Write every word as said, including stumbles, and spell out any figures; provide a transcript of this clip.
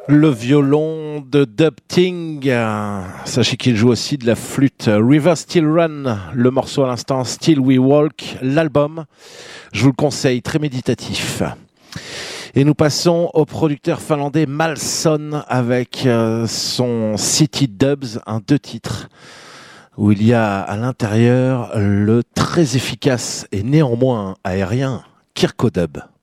Le violon de Dub Ting, sachez qu'il joue aussi de la flûte. River Still Run, le morceau à l'instant, Still We Walk, l'album, je vous le conseille, très méditatif. Et nous passons au producteur finlandais Malson avec son City Dubs, un deux titres, où il y a à l'intérieur le très efficace et néanmoins aérien Kirko Dub.